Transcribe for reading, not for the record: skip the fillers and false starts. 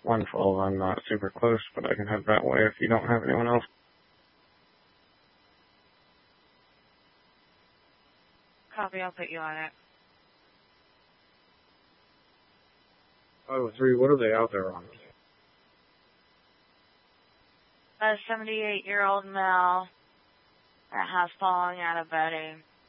112. I'm not super close, but I can head that way if you don't have anyone else. Copy, I'll put you on it. 503, what are they out there on? A 78-year-old male that has falling out of bedding.